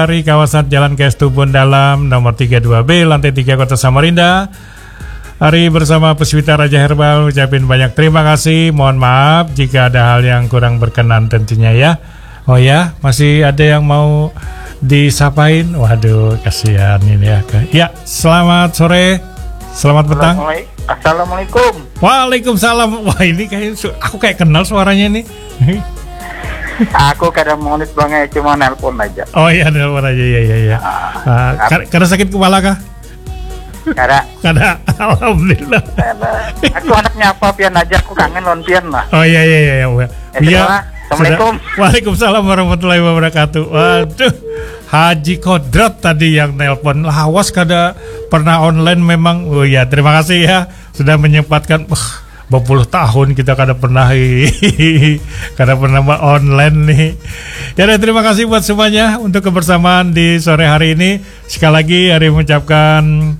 Dari kawasan Jalan KS Tubun Dalam nomor 32B lantai 3 Kota Samarinda. Hari bersama Puspita Raja Herbal ucapin banyak terima kasih. Mohon maaf jika ada hal yang kurang berkenan tentunya ya. Oh ya, masih ada yang mau disapain? Waduh, kasihan ini ya. Ya, selamat sore. Selamat petang. Assalamualaikum. Waalaikumsalam. Wah, ini aku kayak kenal suaranya nih. Aku kadang mau banget cuma nelpon aja. Oh iya, nelpon aja ya. Karena sakit kepala kah? Kada. Alhamdulillah. Aku anaknya apa pian aja, aku kangen lon pian lah. Oh iya. Iya. Assalamualaikum. Waalaikumsalam warahmatullahi wabarakatuh. Waduh, Haji Kodrat tadi yang nelpon. Lawas kada pernah online memang. Oh iya, terima kasih ya sudah menyempatkan. Berpuluh tahun kita kada pernah online nih. Ya, terima kasih buat semuanya untuk kebersamaan di sore hari ini. Sekali lagi Ari mengucapkan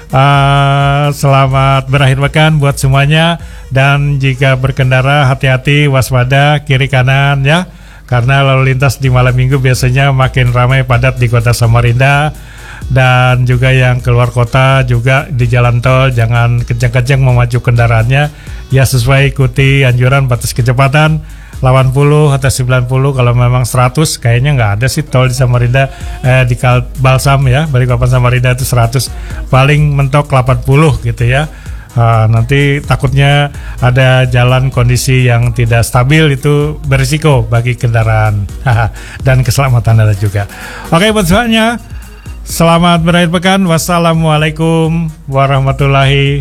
selamat berakhir pekan buat semuanya. Dan jika berkendara hati-hati, waspada kiri kanan ya, karena lalu lintas di malam minggu biasanya makin ramai padat di Kota Samarinda. Dan juga yang keluar kota juga di jalan tol jangan kencang-kencang memacu kendaraannya ya, sesuai ikuti anjuran batas kecepatan 80 atau 90. Kalau memang 100 kayaknya nggak ada sih tol di Samarinda, di Balsam ya, Balikpapan Samarinda itu 100, paling mentok 80 gitu ya. Nanti takutnya ada jalan kondisi yang tidak stabil, itu berisiko bagi kendaraan dan keselamatan Anda juga. Oke, buat semuanya selamat berakhir pekan. Wassalamualaikum warahmatullahi